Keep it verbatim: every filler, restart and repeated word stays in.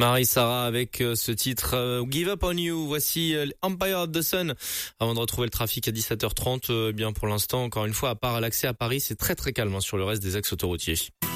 Marie-Sarah avec ce titre euh, Give Up On You. Voici euh, Empire of the Sun. Avant de retrouver le trafic à dix-sept heures trente, euh, bien pour l'instant, encore une fois, à part l'accès à Paris, c'est très très calme hein, sur le reste des axes autoroutiers.